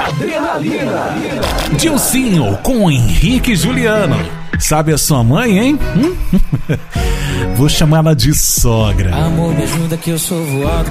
Adrenalina. Dilcinho com Henrique e Juliano. Sabe a sua mãe, hein? Vou chamá-la de sogra. Amor, me ajuda que eu sou voado.